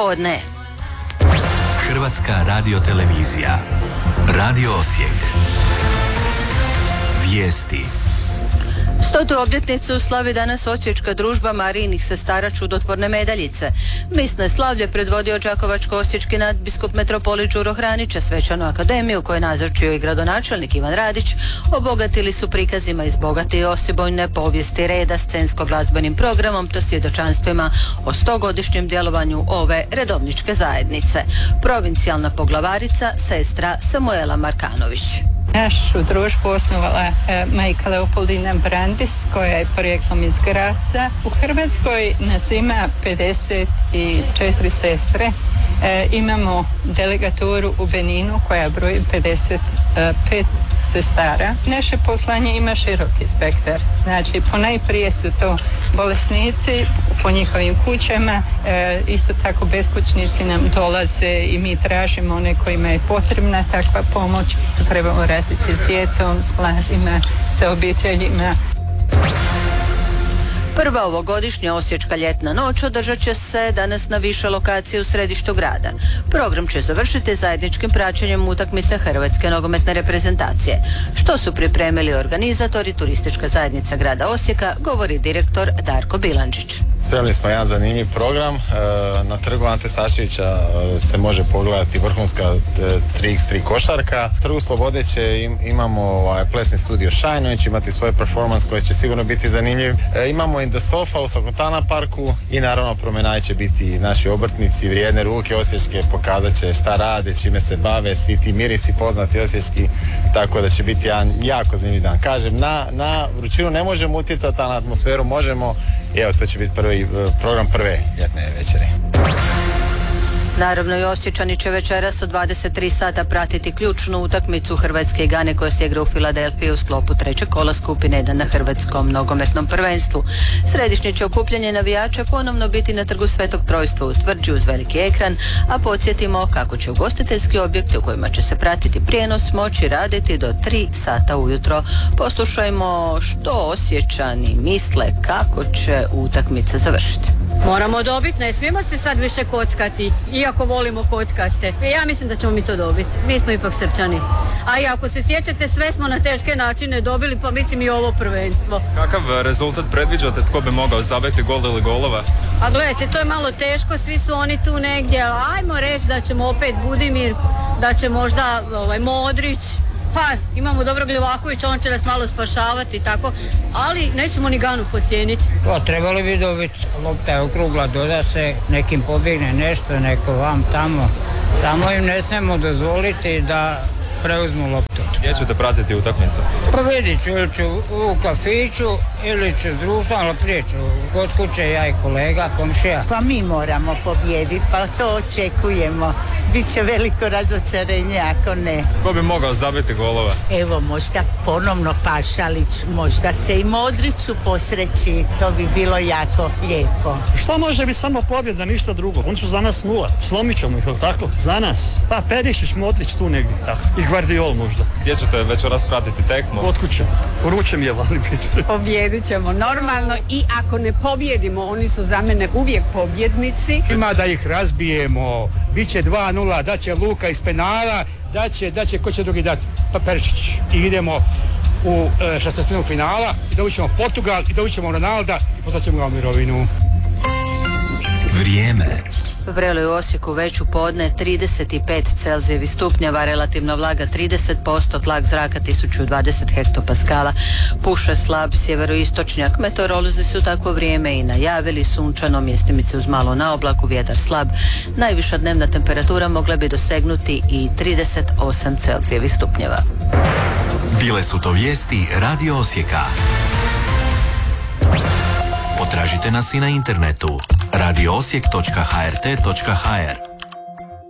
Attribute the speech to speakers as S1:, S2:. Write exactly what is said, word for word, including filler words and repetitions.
S1: podne.
S2: Hrvatska radiotelevizija. Radio Osijek. Vijesti.
S1: Stotu obljetnicu slavi danas osječka družba Marijinih sestara čudotvorne medaljice. Misno je slavlje predvodio đakovačko-osječki nadbiskup metropolit Đuro Hranić, svečanu akademiju koju je nazočio i gradonačelnik Ivan Radić, obogatili su prikazima iz bogate i osebujne povijesti reda, scensko-glazbenim programom te svjedočanstvima o stogodišnjem djelovanju ove redovničke zajednice. Provincijalna poglavarica, sestra Samuela Markanović.
S3: Našu družbu osnovala e, majka Leopoldina Brandis, koja je porijeklom iz Graca. U Hrvatskoj nas ima pedeset četiri sestre. E, imamo delegaturu u Beninu koja broji pedeset pet sestara. Naše poslanje ima široki spektar. Znači, ponajprije su to bolesnici po njihovim kućama, e, isto tako beskućnici nam dolaze i mi tražimo one kojima je potrebna takva pomoć. Trebamo raditi s djecom, s mladima, sa obiteljima.
S1: Prva ovogodišnja osječka ljetna noć održat će se danas na više lokacije u središtu grada. Program će završiti zajedničkim praćenjem utakmice Hrvatske nogometne reprezentacije. Što su pripremili organizatori, turistička zajednica grada Osijeka, govori direktor Darko Bilandžić.
S4: Spremili smo jedan zanimljiv program. Na trgu Ante Sačevića se može pogledati vrhunska tri iks tri košarka. Trgu Slobode će imamo plesni studio Shine, će imati svoj performans koji će sigurno biti zanimljiv. Imamo In the Sofa u Sokotana parku i naravno promenaj će biti naši obrtnici, vrijedne ruke osječke, pokazat će šta rade, čime se bave, svi ti mirisi poznati osječki, tako da će biti jedan jako zanimljiv dan. Kažem, na, na vrućinu ne možemo utjecati, a na atmosferu možemo. I evo, to će biti prvi program prve ljetne večere.
S1: Naravno i Osječani će večeras od dvadeset tri sata pratiti ključnu utakmicu Hrvatske i Gane koja se igra u Filadelfiji u sklopu trećeg kola skupine jedan na Hrvatskom nogometnom prvenstvu. Središnje će okupljanje navijača ponovno biti na trgu Svetog Trojstva u Tvrđi uz veliki ekran, a podsjetimo kako će ugostiteljski objekti u kojima će se pratiti prijenos moći raditi do tri sata ujutro. Poslušajmo što Osječani misle kako će utakmica završiti.
S5: Moramo dobiti, ne smijemo se sad više kockati, iako volimo kockaste. Ja mislim da ćemo mi to dobiti. Mi smo ipak Srčani. A i ako se sjećate, sve smo na teške načine dobili, pa mislim i ovo prvenstvo.
S6: Kakav rezultat predviđate, tko bi mogao zabiti gol ili golova?
S5: A gledajte, to je malo teško, svi su oni tu negdje, ali ajmo reći da ćemo opet Budimir, da će možda ovaj, Modrić. Pa, imamo dobrog Livakovića, on će nas malo spašavati, tako, ali nećemo ni Ganu pocijeniti.
S7: Pa, trebali bi dobiti, lopta je okrugla, doda se, nekim pobjegne nešto, neko vam tamo. Samo im ne smijemo dozvoliti da preuzmu loptu.
S6: Gdje ćete pratiti utakmicu?
S7: Pa vidit ću, ili ću u kafiću, ili ću s društvom, ali prije ću kod kuće, ja i kolega, komšija.
S8: Pa mi moramo pobijediti, pa to očekujemo. Biće veliko razočarenje ako ne.
S6: Ko bi mogao zabiti golova?
S8: Evo, možda ponovno Pašalić, možda se i Modriću posreći, to bi bilo jako lijepo.
S9: Što može biti samo pobjeda, ništa drugo? Oni su za nas nula, slomit ćemo ih, tako? Za nas. Pa Perišić, Modrić tu negdje, tako. I Gvardiol možda.
S6: Gdje ćete večeras pratiti tekmu?
S9: Kod kuće. Vruće mi je vali biti.
S10: Pobjedit ćemo normalno i ako ne pobjedimo, oni su za mene uvijek pobjednici.
S11: Ima da ih razbijemo, bit će dva nula, da će Luka iz penala, da će, da će, ko će drugi dati? Pa Perišić. I idemo u e, šesnaestinu finala i dobit ćemo Portugal i dobit ćemo Ronalda i poslat ćemo ga u mirovinu.
S2: Vrijeme.
S1: Vrelo je u Osijeku već u podne trideset pet Celzijevih stupnjeva, relativna vlaga trideset posto, tlak zraka tisuću dvadeset hektopaskala, puše slab sjeveroistočnjak. Meteorolozi su tako vrijeme i najavili, sunčano, mjestimice uz malo na oblaku, vjetar slab. Najviša dnevna temperatura mogla bi dosegnuti i trideset osam Celzijevih stupnjeva.
S2: Bile su to vijesti Radio Osijeka. Potražite nas i na internetu radio osijek točka h r t točka h r.